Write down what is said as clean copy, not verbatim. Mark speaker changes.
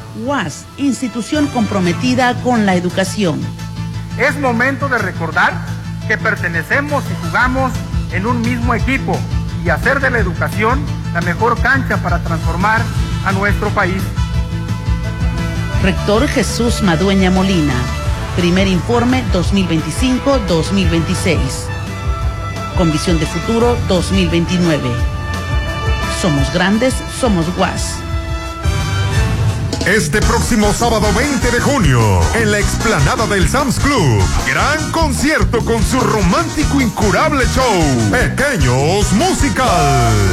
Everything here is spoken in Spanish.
Speaker 1: UAS, institución comprometida con la educación.
Speaker 2: Es momento de recordar que pertenecemos y jugamos en un mismo equipo y hacer de la educación la mejor cancha para transformar a nuestro país.
Speaker 1: Rector Jesús Madueña Molina. Primer informe 2025-2026. Con visión de futuro 2029. Somos grandes, somos UAS.
Speaker 3: Este próximo sábado 20 de junio, en la explanada del Sam's Club, gran concierto con su romántico incurable show, Pequeños Musical.